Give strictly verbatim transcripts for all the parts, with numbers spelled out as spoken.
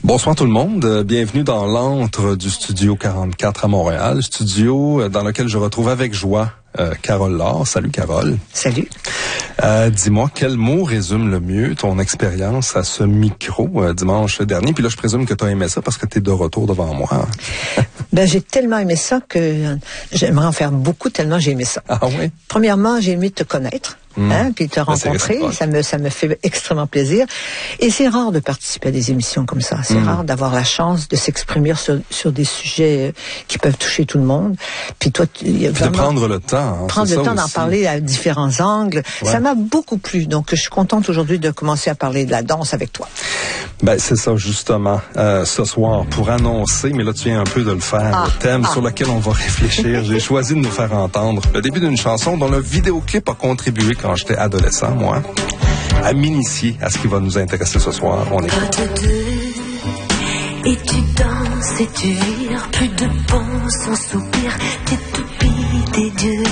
Bonsoir tout le monde, bienvenue dans l'antre du Studio quarante-quatre à Montréal, studio dans lequel je retrouve avec joie euh, Carole Laure. Salut Carole. Salut. Euh, dis-moi, quel mot résume le mieux ton expérience à ce micro euh, dimanche dernier? Puis là, je présume que tu as aimé ça parce que tu es de retour devant moi. Ben, j'ai tellement aimé ça que j'aimerais en faire beaucoup, tellement j'ai aimé ça. Ah oui? Premièrement, j'ai aimé te connaître. Mmh. Hein, puis te rencontrer, ça me ça me fait extrêmement plaisir. Et c'est rare de participer à des émissions comme ça. C'est mmh. rare d'avoir la chance de s'exprimer sur sur des sujets qui peuvent toucher tout le monde. Puis toi, tu, puis de prendre le temps, hein, prendre le temps d'en parler à différents angles. Ouais. Ça m'a beaucoup plu. Donc je suis contente aujourd'hui de commencer à parler de la danse avec toi. Ben c'est ça justement. Euh, ce soir pour annoncer, mais là tu viens un peu de le faire, ah, le thème ah. sur lequel on va réfléchir. J'ai choisi de nous faire entendre le début d'une chanson dont le vidéoclip a contribué quand j'étais adolescent, moi, à m'initier à ce qui va nous intéresser ce soir. On écoute. Et tu danses et tu vires, plus de bons sans soupir, t'es toupie des dieux.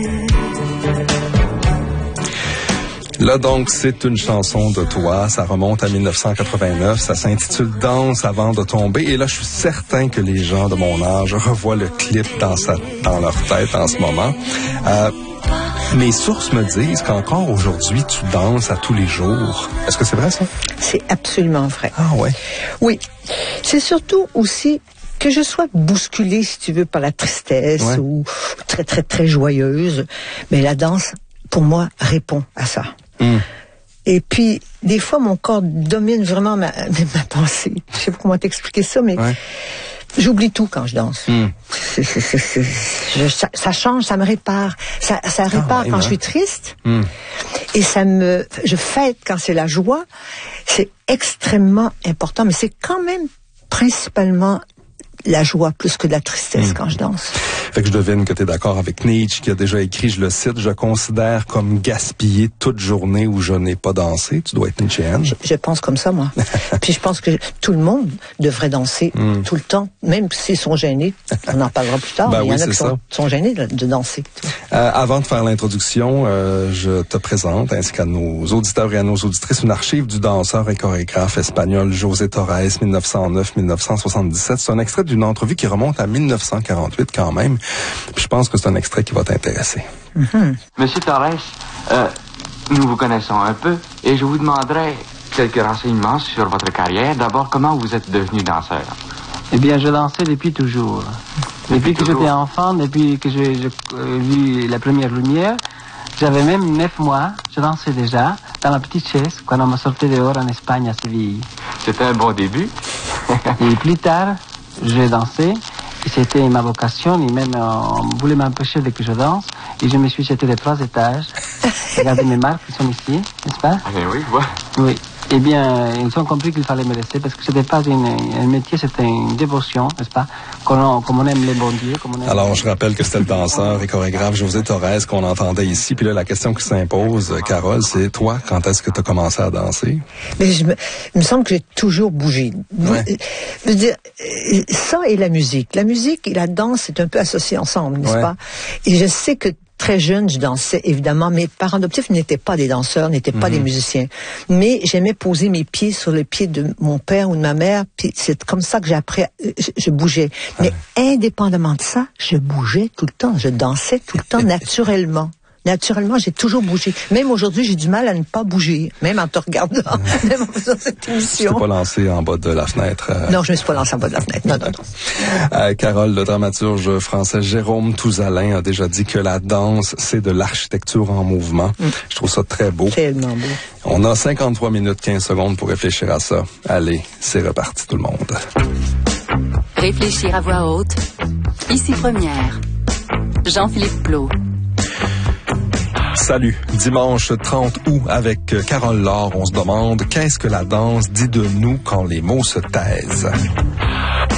Là, donc, c'est une chanson de toi. Ça remonte à dix-neuf cent quatre-vingt-neuf. Ça s'intitule « Danse avant de tomber ». Et là, je suis certain que les gens de mon âge revoient le clip dans, sa, dans leur tête en ce moment. Euh, mes sources me disent qu'encore aujourd'hui, tu danses à tous les jours. Est-ce que c'est vrai, ça? C'est absolument vrai. Ah ouais? Oui. C'est surtout aussi que je sois bousculée, si tu veux, par la tristesse ouais. ou très, très, très joyeuse. Mais la danse, pour moi, répond à ça. Mmh. Et puis, des fois, mon corps domine vraiment ma, ma pensée. Je sais pas comment t'expliquer ça, mais ouais. j'oublie tout quand je danse. Mmh. C'est, c'est, c'est, c'est, je, ça, ça change, ça me répare. Ça, ça répare ah, ouais, quand ouais. je suis triste. Mmh. Et ça me, je fête quand c'est la joie. C'est extrêmement important, mais c'est quand même principalement la joie plus que de la tristesse mmh. quand je danse. Fait que je devine que tu es d'accord avec Nietzsche qui a déjà écrit, je le cite, « Je considère comme gaspiller toute journée où je n'ai pas dansé ». Tu dois être Nietzschéenne. Je, je pense comme ça, moi. Puis je pense que tout le monde devrait danser mm. tout le temps, même s'ils sont gênés. On en parlera plus tard. Ben mais oui, il y en a qui sont, sont gênés de, de danser. Euh, avant de faire l'introduction, euh, je te présente, ainsi qu'à nos auditeurs et à nos auditrices, une archive du danseur et chorégraphe espagnol José Torres, dix-neuf cent neuf à dix-neuf cent soixante-dix-sept. C'est un extrait d'une entrevue qui remonte à dix-neuf cent quarante-huit quand même. Puis je pense que c'est un extrait qui va t'intéresser. Mm-hmm. Monsieur Torres, euh, nous vous connaissons un peu et je vous demanderais quelques renseignements sur votre carrière. D'abord, comment vous êtes devenu danseur? Eh bien, je dansais depuis toujours. Depuis, depuis que toujours. J'étais enfant, depuis que j'ai euh, vu la première lumière, j'avais même neuf mois, je dansais déjà dans la petite chaise quand on m'a sorti dehors en Espagne, à Séville. C'était un bon début. Et plus tard, j'ai dansé. C'était ma vocation, et même on voulait m'empêcher de que je danse, et je me suis jeté de trois étages. Regardez mes marques qui sont ici, n'est-ce pas? Ah oui, ouais. Oui. Eh bien, ils ont compris qu'il fallait me laisser, parce que c'était pas une, un métier, c'était une dévotion, n'est-ce pas? Comme on, comme on aime les bons dieux, comme on aime... Alors, je rappelle que c'était le danseur et chorégraphe José Torres qu'on entendait ici. Puis là, la question qui s'impose, Carole, c'est toi, quand est-ce que tu as commencé à danser? Mais je me, il me semble que j'ai toujours bougé. Ouais. Je veux dire, ça et la musique. La musique et la danse, c'est un peu associé ensemble, n'est-ce ouais. pas? Et je sais que très jeune, je dansais, évidemment. Mes parents adoptifs n'étaient pas des danseurs, n'étaient pas mm-hmm. des musiciens. Mais j'aimais poser mes pieds sur les pieds de mon père ou de ma mère. Puis c'est comme ça que j'ai appris, je, je bougeais. Mais ah. indépendamment de ça, je bougeais tout le temps. Je dansais tout le temps, naturellement. Naturellement, j'ai toujours bougé. Même aujourd'hui, j'ai du mal à ne pas bouger, même en te regardant, même en faisant cette émission. Tu t'es pas lancé en bas de la fenêtre? Euh... Non, je me suis pas lancé en bas de la fenêtre. Non, non, non. Euh, Carole, le dramaturge français Jérôme Touzalin a déjà dit que la danse, c'est de l'architecture en mouvement. Mm. Je trouve ça très beau. Tellement beau. On a cinquante-trois minutes, quinze secondes pour réfléchir à ça. Allez, c'est reparti tout le monde. Réfléchir à voix haute. Ici Première. Jean-Philippe Plot. Salut. Dimanche trente août avec Carole Laure, on se demande qu'est-ce que la danse dit de nous quand les mots se taisent.